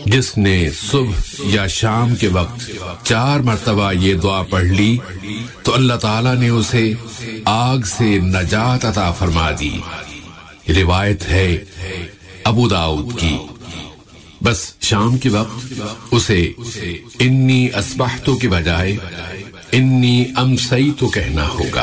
जिसने सुबह या शाम के वक्त 4 मरतबा ये दुआ पढ़ ली तो अल्लाह ताला ने उसे आग से नजात अता फरमा दी। रिवायत है अबू दाऊद की। बस शाम के वक्त उसे इन्नी अस्बहतु के बजाय इन्नी अमसईतु कहना होगा।